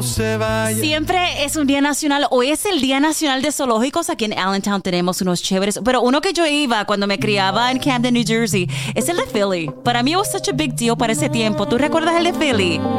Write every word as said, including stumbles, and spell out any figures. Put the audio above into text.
se vaya. Siempre es un día nacional. Hoy es el Día Nacional de Zoológicos. Aquí en Allentown tenemos unos chéveres. Pero uno que yo iba cuando me criaba en Camden, New Jersey, es el de Philly. Para mí was such a big deal para ese tiempo. ¿Tú recuerdas el de Philly?